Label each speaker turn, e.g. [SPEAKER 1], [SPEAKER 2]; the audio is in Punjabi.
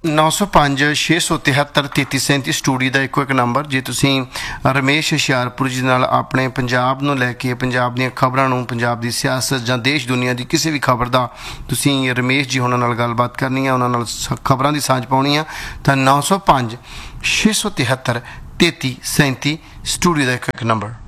[SPEAKER 1] 905 673 3337 ਸਟੂਡੀਓ ਦਾ ਇੱਕੋ ਇੱਕ ਨੰਬਰ। ਜੇ ਤੁਸੀਂ ਰਮੇਸ਼ ਹੁਸ਼ਿਆਰਪੁਰ ਜੀ ਨਾਲ ਆਪਣੇ ਪੰਜਾਬ ਨੂੰ ਲੈ ਕੇ, ਪੰਜਾਬ ਦੀਆਂ ਖਬਰਾਂ ਨੂੰ, ਪੰਜਾਬ ਦੀ ਸਿਆਸਤ ਜਾਂ ਦੇਸ਼ ਦੁਨੀਆ ਦੀ ਕਿਸੇ ਵੀ ਖਬਰ ਦਾ ਤੁਸੀਂ ਰਮੇਸ਼ ਜੀ ਉਹਨਾਂ ਨਾਲ ਗੱਲਬਾਤ ਕਰਨੀ ਆ, ਉਹਨਾਂ ਨਾਲ ਖਬਰਾਂ ਦੀ ਸਾਂਝ ਪਾਉਣੀ ਆ, ਤਾਂ 905 673 3337 ਸਟੂਡੀਓ ਦਾ ਇੱਕ ਨੰਬਰ।